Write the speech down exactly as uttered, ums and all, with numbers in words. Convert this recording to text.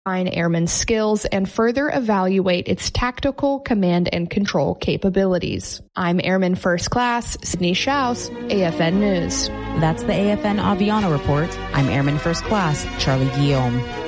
airman skills and further evaluate its tactical command and control capabilities. I'm Airman First Class Sydney Schaus, A F N News. That's the A F N Aviano Report. I'm Airman First Class Charlie Guillaume.